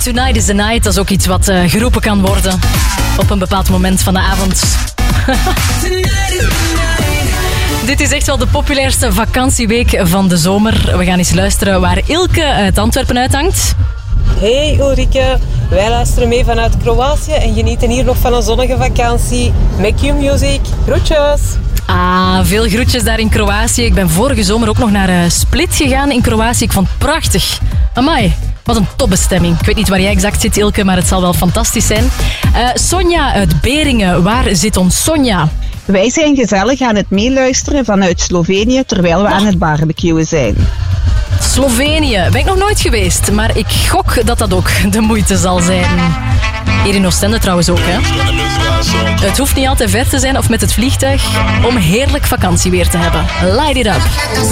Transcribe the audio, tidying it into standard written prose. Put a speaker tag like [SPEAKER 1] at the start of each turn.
[SPEAKER 1] Tonight is the night, dat is ook iets wat geroepen kan worden op een bepaald moment van de avond. Dit is echt wel de populairste vakantieweek van de zomer. We gaan eens luisteren waar Ilke uit Antwerpen uithangt.
[SPEAKER 2] Hey Ulrike, wij luisteren mee vanuit Kroatië en genieten hier nog van een zonnige vakantie. Make you music. Groetjes!
[SPEAKER 1] Veel groetjes daar in Kroatië. Ik ben vorige zomer ook nog naar Split gegaan in Kroatië. Ik vond het prachtig. Amai, wat een topbestemming. Ik weet niet waar jij exact zit, Ilke, maar het zal wel fantastisch zijn. Sonja uit Beringen, waar zit ons Sonja?
[SPEAKER 3] Wij zijn gezellig aan het meeluisteren vanuit Slovenië terwijl we aan het barbecuen zijn.
[SPEAKER 1] Slovenië, ben ik nog nooit geweest, maar ik gok dat dat ook de moeite zal zijn. Hier in Oostende trouwens ook, hè. Het hoeft niet altijd ver te zijn of met het vliegtuig om heerlijk vakantieweer te hebben. Light it up.